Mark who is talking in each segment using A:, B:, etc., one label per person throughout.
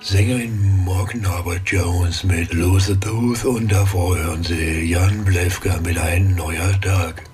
A: Sängerin Morgan Arbor Jones mit Lose Tooth und davor hören Sie Jan Blefka mit Ein neuer Tag.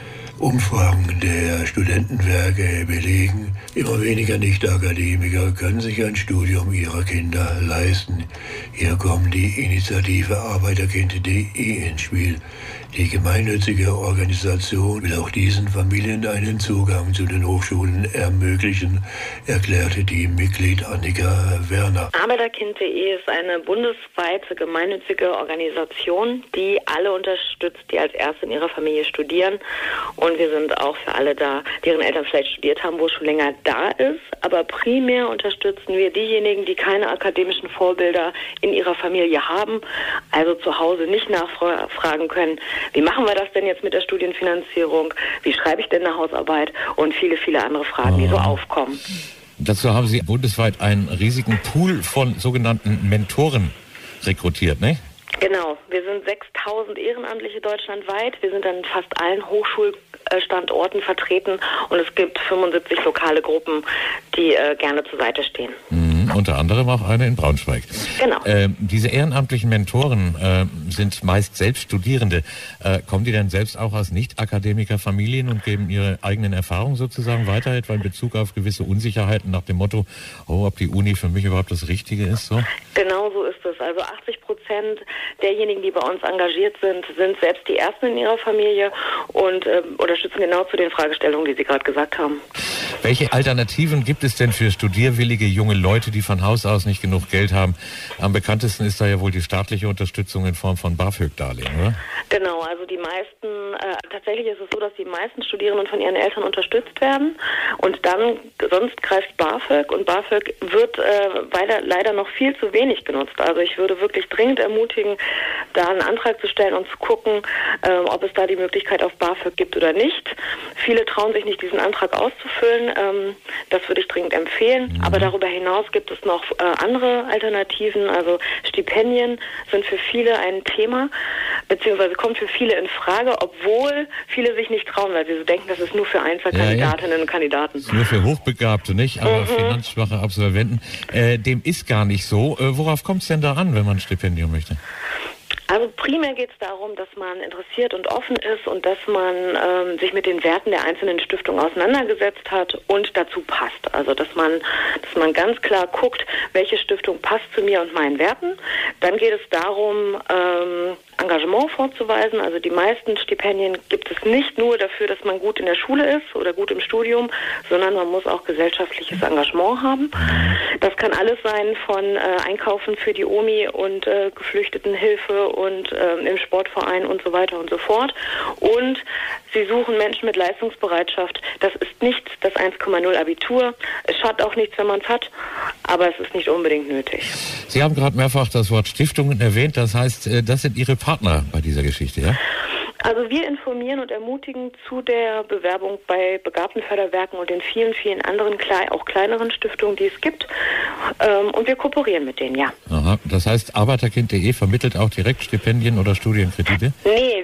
A: Umfragen der Studentenwerke belegen, immer weniger Nicht-Akademiker können sich ein Studium ihrer Kinder leisten. Hier kommt die Initiative Arbeiterkind.de ins Spiel. Die gemeinnützige Organisation will auch diesen Familien einen Zugang zu den Hochschulen ermöglichen, erklärte die Mitglied Annika Werner.
B: Arbeiterkind.de ist eine bundesweite gemeinnützige Organisation, die alle unterstützt, die als Erste in ihrer Familie studieren. Und wir sind auch für alle da, deren Eltern vielleicht studiert haben, wo es schon länger da ist. Aber primär unterstützen wir diejenigen, die keine akademischen Vorbilder in ihrer Familie haben, also zu Hause nicht nachfragen können, wie machen wir das denn jetzt mit der Studienfinanzierung, wie schreibe ich denn eine Hausarbeit und viele, viele andere Fragen, die so aufkommen.
C: Dazu haben Sie bundesweit einen riesigen Pool von sogenannten Mentoren rekrutiert, ne?
B: Genau, wir sind 6.000 Ehrenamtliche deutschlandweit. Wir sind an fast allen Hochschulstandorten vertreten und es gibt 75 lokale Gruppen, die gerne zur Seite stehen.
C: Unter anderem auch eine in Braunschweig.
B: Genau.
C: Diese ehrenamtlichen Mentoren sind meist selbst Studierende. Kommen die denn selbst auch aus Nicht-Akademiker-Familien und geben ihre eigenen Erfahrungen sozusagen weiter, etwa in Bezug auf gewisse Unsicherheiten nach dem Motto, ob die Uni für mich überhaupt das Richtige ist? So?
B: Genau so ist es. Also 80% derjenigen, die bei uns engagiert sind, sind selbst die Ersten in ihrer Familie und unterstützen genau zu den Fragestellungen, die Sie gerade gesagt haben.
C: Welche Alternativen gibt es denn für studierwillige junge Leute, die von Haus aus nicht genug Geld haben? Am bekanntesten ist da ja wohl die staatliche Unterstützung in Form von BAföG-Darlehen, oder?
B: Genau, also die meisten, tatsächlich ist es so, dass die meisten Studierenden von ihren Eltern unterstützt werden und dann, sonst greift BAföG und BAföG wird leider noch viel zu wenig genutzt. Also ich würde wirklich dringend ermutigen, da einen Antrag zu stellen und zu gucken, ob es da die Möglichkeit auf BAföG gibt oder nicht. Viele trauen sich nicht, diesen Antrag auszufüllen. Das würde ich dringend empfehlen. Aber darüber hinaus gibt es noch andere Alternativen. Also Stipendien sind für viele ein Thema, beziehungsweise kommt für viele in Frage, obwohl viele sich nicht trauen, weil sie so denken, das ist nur für Einzelkandidatinnen und Kandidaten.
C: Nur für Hochbegabte, nicht? Aber finanzschwache Absolventen. Dem ist gar nicht so. Worauf kommt es denn da an, wenn man ein Stipendium möchte?
B: Also primär geht es darum, dass man interessiert und offen ist und dass man sich mit den Werten der einzelnen Stiftungen auseinandergesetzt hat und dazu passt. Also dass man ganz klar guckt, welche Stiftung passt zu mir und meinen Werten. Dann geht es darum, Engagement vorzuweisen. Also die meisten Stipendien gibt es nicht nur dafür, dass man gut in der Schule ist oder gut im Studium, sondern man muss auch gesellschaftliches Engagement haben. Das kann alles sein von Einkaufen für die Omi und Geflüchtetenhilfe und im Sportverein und so weiter und so fort. Und sie suchen Menschen mit Leistungsbereitschaft. Das ist nicht das 1,0 Abitur. Es schadet auch nichts, wenn man es hat, aber es ist nicht unbedingt nötig.
C: Sie haben gerade mehrfach das Wort Stiftungen erwähnt. Das heißt, das sind Ihre Partner bei dieser Geschichte, ja?
B: Also wir informieren und ermutigen zu der Bewerbung bei Begabtenförderwerken und den vielen, vielen anderen, auch kleineren Stiftungen, die es gibt. Und wir kooperieren mit denen, ja.
C: Aha, das heißt, Arbeiterkind.de vermittelt auch direkt Stipendien oder Studienkredite?
B: Nee,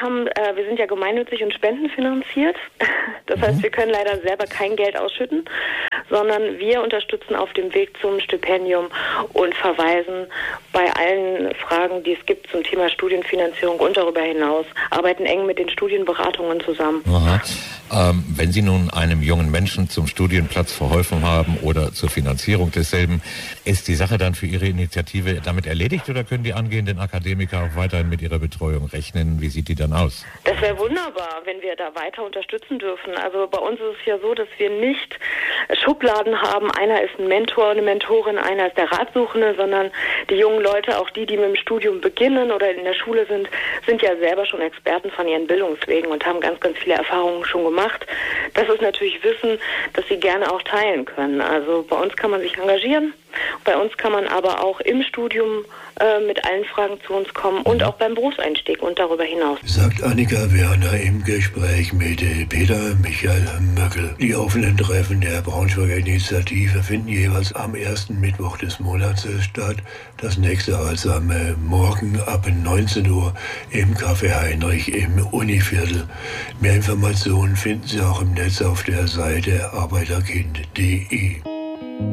B: wir sind ja gemeinnützig und spendenfinanziert. Das heißt, wir können leider selber kein Geld ausschütten, sondern wir unterstützen auf dem Weg zum Stipendium und verweisen bei allen Fragen, die es gibt zum Thema Studienfinanzierung und darüber hinaus, arbeiten eng mit den Studienberatungen zusammen.
C: Aha. Wenn Sie nun einem jungen Menschen zum Studienplatz verholfen haben oder zur Finanzierung desselben, ist die Sache dann für Ihre Initiative damit erledigt oder können die angehenden Akademiker auch weiterhin mit ihrer Betreuung rechnen? Wie sieht die dann aus?
B: Das wäre wunderbar, wenn wir da weiter unterstützen dürfen. Also bei uns ist es ja so, dass wir nicht Schubladen haben. Einer ist ein Mentor, eine Mentorin, einer ist der Ratsuchende, sondern die jungen Leute, auch die mit dem Studium beginnen oder in der Schule sind ja selber schon Experten von ihren Bildungswegen und haben ganz, ganz viele Erfahrungen schon gemacht. Das ist natürlich Wissen, das sie gerne auch teilen können. Also bei uns kann man sich engagieren. Bei uns kann man aber auch im Studium mit allen Fragen zu uns kommen und auch beim Berufseinstieg und darüber hinaus.
A: Sagt Annika Werner im Gespräch mit Peter Michael Möckel. Die offenen Treffen der Braunschweiger Initiative finden jeweils am ersten Mittwoch des Monats statt. Das nächste also am Morgen ab 19 Uhr im Café Heinrich im Univiertel. Mehr Informationen finden Sie auch im Netz auf der Seite arbeiterkind.de.